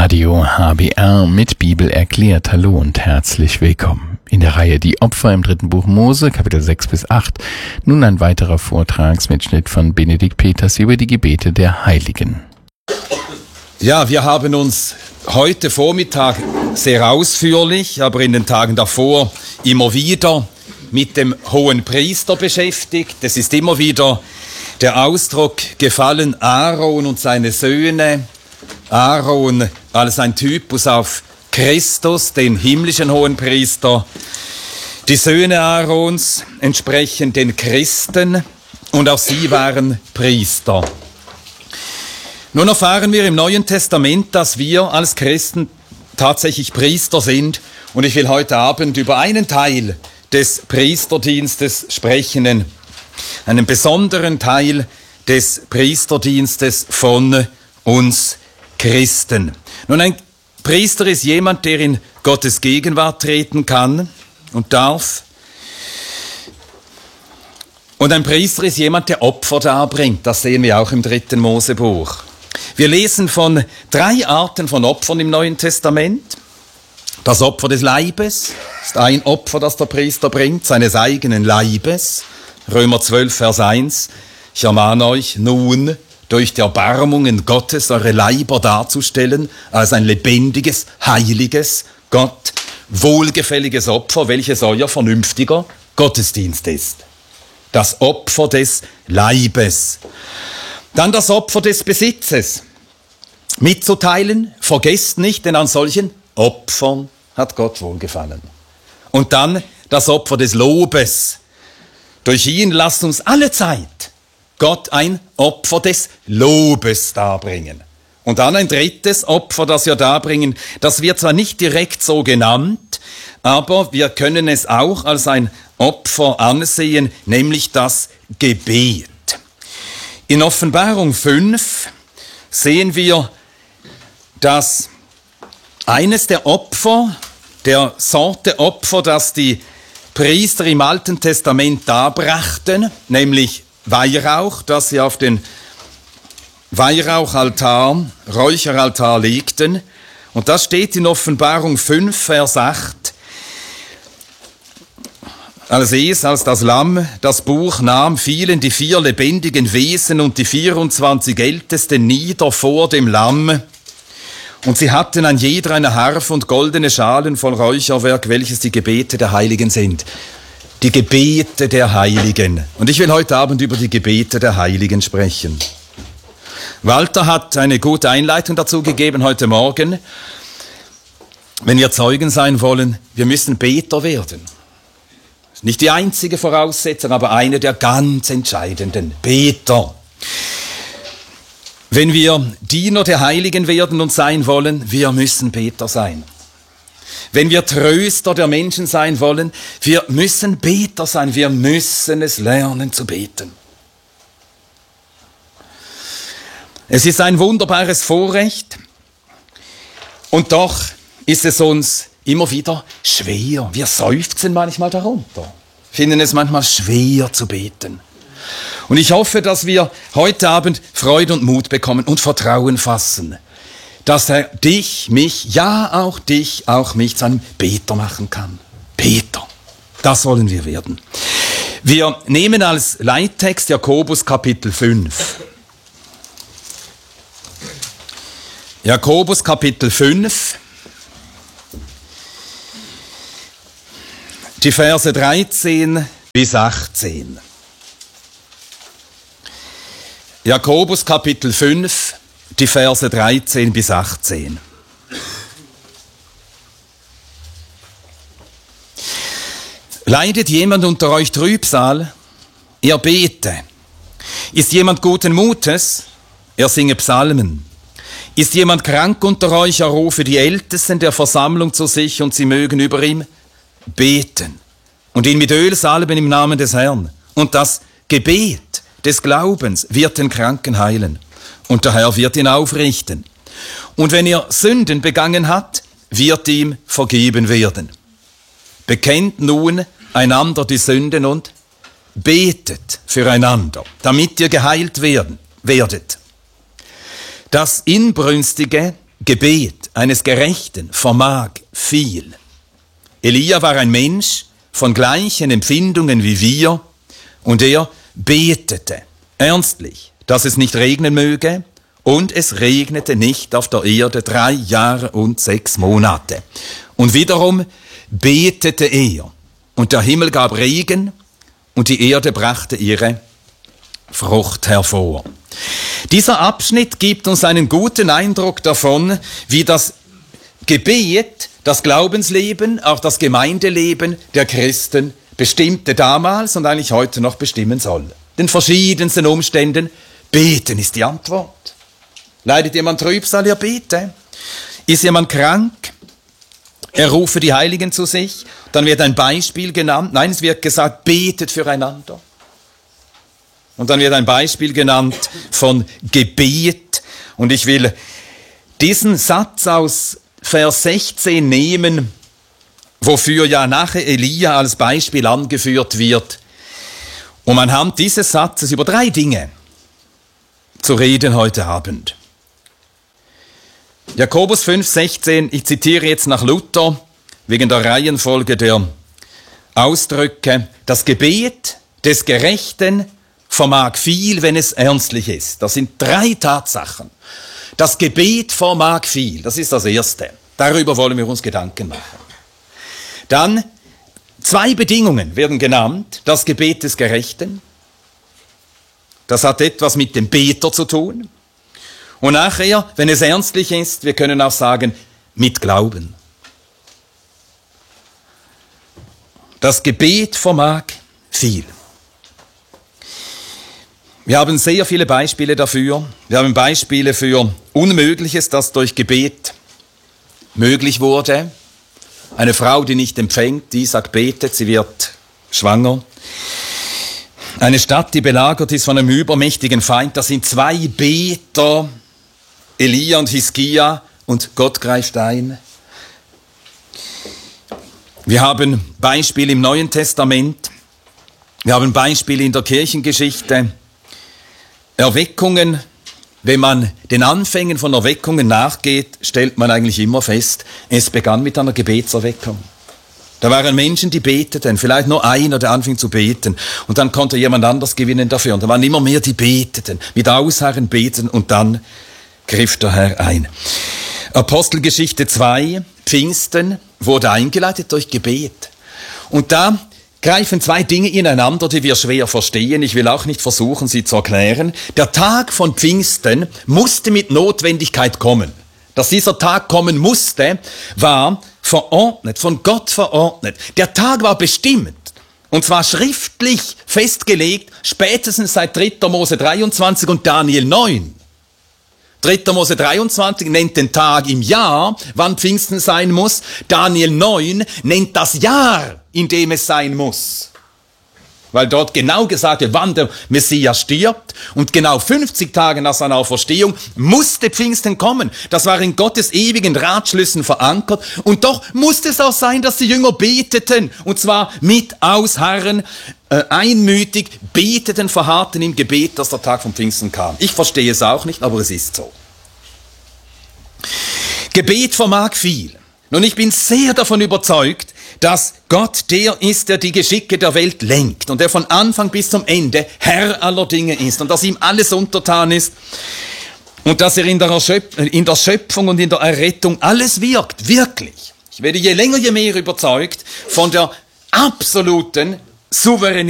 Radio HBR mit Bibel erklärt. Hallo und herzlich willkommen. In der Reihe Die Opfer im 3. Buch Mose, Kapitel 6 bis 8. Nun ein weiterer Vortragsmitschnitt von Benedikt Peters über die Gebete der Heiligen. Ja, wir haben uns heute Vormittag sehr ausführlich, aber in den Tagen davor immer wieder mit dem Hohen Priester beschäftigt. Es ist immer wieder der Ausdruck gefallen, Aaron und seine Söhne. Aaron als ein Typus auf Christus, den himmlischen Hohenpriester. Die Söhne Aarons entsprechen den Christen und auch sie waren Priester. Nun erfahren wir im Neuen Testament, dass wir als Christen tatsächlich Priester sind. Und ich will heute Abend über einen Teil des Priesterdienstes sprechen, einen besonderen Teil des Priesterdienstes von uns Christen. Nun, ein Priester ist jemand, der in Gottes Gegenwart treten kann und darf. Und ein Priester ist jemand, der Opfer darbringt. Das sehen wir auch im 3. Mosebuch. Wir lesen von 3 Arten von Opfern im Neuen Testament. Das Opfer des Leibes ist ein Opfer, das der Priester bringt, seines eigenen Leibes. Römer 12, Vers 1. Ich ermahne euch nun, durch die Erbarmungen Gottes eure Leiber darzustellen als ein lebendiges, heiliges, Gott wohlgefälliges Opfer, welches euer vernünftiger Gottesdienst ist. Das Opfer des Leibes. Dann das Opfer des Besitzes. Mitzuteilen, vergesst nicht, denn an solchen Opfern hat Gott wohlgefallen. Und dann das Opfer des Lobes. Durch ihn lasst uns alle Zeit Gott ein Opfer des Lobes darbringen. Und dann ein drittes Opfer, das wir darbringen, das wird zwar nicht direkt so genannt, aber wir können es auch als ein Opfer ansehen, nämlich das Gebet. In Offenbarung 5 sehen wir, dass eines der Opfer, der Sorte Opfer, das die Priester im Alten Testament darbrachten, nämlich Weihrauch, das sie auf den Weihrauchaltar, Räucheraltar legten. Und das steht in Offenbarung 5, Vers 8. Als das Lamm das Buch nahm, fielen die 4 lebendigen Wesen und die 24 Ältesten nieder vor dem Lamm. Und sie hatten an jeder eine Harfe und goldene Schalen voll Räucherwerk, welches die Gebete der Heiligen sind. Die Gebete der Heiligen. Und ich will heute Abend über die Gebete der Heiligen sprechen. Walter hat eine gute Einleitung dazu gegeben heute Morgen. Wenn wir Zeugen sein wollen, wir müssen Beter werden. Das ist nicht die einzige Voraussetzung, aber eine der ganz entscheidenden. Beter. Wenn wir Diener der Heiligen werden und sein wollen, wir müssen Beter sein. Wenn wir Tröster der Menschen sein wollen, wir müssen Beter sein, wir müssen es lernen zu beten. Es ist ein wunderbares Vorrecht und doch ist es uns immer wieder schwer. Wir seufzen manchmal darunter, finden es manchmal schwer zu beten. Und ich hoffe, dass wir heute Abend Freude und Mut bekommen und Vertrauen fassen, dass er dich, mich, ja auch dich, auch mich zu einem Beter machen kann. Beter, das wollen wir werden. Wir nehmen als Leittext Jakobus Kapitel 5. Jakobus Kapitel 5, die Verse 13 bis 18. Jakobus Kapitel 5, die Verse 13 bis 18. Leidet jemand unter euch Trübsal? Er bete. Ist jemand guten Mutes? Er singe Psalmen. Ist jemand krank unter euch? Er rufe die Ältesten der Versammlung zu sich und sie mögen über ihm beten. Und ihn mit Öl salben im Namen des Herrn. Und das Gebet des Glaubens wird den Kranken heilen. Und der Herr wird ihn aufrichten. Und wenn er Sünden begangen hat, wird ihm vergeben werden. Bekennt nun einander die Sünden und betet füreinander, damit ihr geheilt werdet. Das Inbrünstige Gebet eines Gerechten vermag viel. Elia war ein Mensch von gleichen Empfindungen wie wir und er betete ernstlich, dass es nicht regnen möge, und es regnete nicht auf der Erde 3 Jahre und 6 Monate. Und wiederum betete er, und der Himmel gab Regen, und die Erde brachte ihre Frucht hervor. Dieser Abschnitt gibt uns einen guten Eindruck davon, wie das Gebet, das Glaubensleben, auch das Gemeindeleben der Christen bestimmte damals und eigentlich heute noch bestimmen soll. Den verschiedensten Umständen, beten ist die Antwort. Leidet jemand Trübsal, er bete. Ist jemand krank, er rufe die Heiligen zu sich. Dann wird ein Beispiel genannt. Nein, es wird gesagt, betet füreinander. Und dann wird ein Beispiel genannt von Gebet. Und ich will diesen Satz aus Vers 16 nehmen, wofür ja nachher Elia als Beispiel angeführt wird, um anhand dieses Satzes über 3 Dinge zu reden heute Abend. Jakobus 5,16, ich zitiere jetzt nach Luther, wegen der Reihenfolge der Ausdrücke. Das Gebet des Gerechten vermag viel, wenn es ernstlich ist. Das sind 3 Tatsachen. Das Gebet vermag viel, das ist das Erste. Darüber wollen wir uns Gedanken machen. Dann 2 Bedingungen werden genannt. Das Gebet des Gerechten, das hat etwas mit dem Beter zu tun. Und nachher, wenn es ernstlich ist, wir können auch sagen, mit Glauben. Das Gebet vermag viel. Wir haben sehr viele Beispiele dafür. Wir haben Beispiele für Unmögliches, das durch Gebet möglich wurde. Eine Frau, die nicht empfängt, die Isaac betet, sie wird schwanger. Eine Stadt, die belagert ist von einem übermächtigen Feind, das sind 2 Beter, Elia und Hiskia, und Gott greift ein. Wir haben Beispiele im Neuen Testament, wir haben Beispiele in der Kirchengeschichte, Erweckungen. Wenn man den Anfängen von Erweckungen nachgeht, stellt man eigentlich immer fest, es begann mit einer Gebetserweckung. Da waren Menschen, die beteten, vielleicht nur einer, der anfing zu beten, und dann konnte jemand anders gewinnen dafür. Und da waren immer mehr, die beteten, mit Ausharren beteten, und dann griff der Herr ein. Apostelgeschichte 2, Pfingsten, wurde eingeleitet durch Gebet. Und da greifen 2 Dinge ineinander, die wir schwer verstehen. Ich will auch nicht versuchen, sie zu erklären. Der Tag von Pfingsten musste mit Notwendigkeit kommen. Dass dieser Tag kommen musste, war verordnet, von Gott verordnet. Der Tag war bestimmt. Und zwar schriftlich festgelegt, spätestens seit 3. Mose 23 und Daniel 9. 3. Mose 23 nennt den Tag im Jahr, wann Pfingsten sein muss. Daniel 9 nennt das Jahr, in dem es sein muss. Weil dort genau gesagt wird, wann der Messias stirbt. Und genau 50 Tage nach seiner Auferstehung musste Pfingsten kommen. Das war in Gottes ewigen Ratschlüssen verankert. Und doch musste es auch sein, dass die Jünger beteten. Und zwar mit Ausharren, einmütig beteten, verharrten im Gebet, dass der Tag von Pfingsten kam. Ich verstehe es auch nicht, aber es ist so. Gebet vermag viel. Nun, ich bin sehr davon überzeugt, dass Gott der ist, der die Geschicke der Welt lenkt und der von Anfang bis zum Ende Herr aller Dinge ist und dass ihm alles untertan ist und dass er in der Schöpfung und in der Errettung alles wirkt, wirklich. Ich werde je länger, je mehr überzeugt von der absoluten Souveränität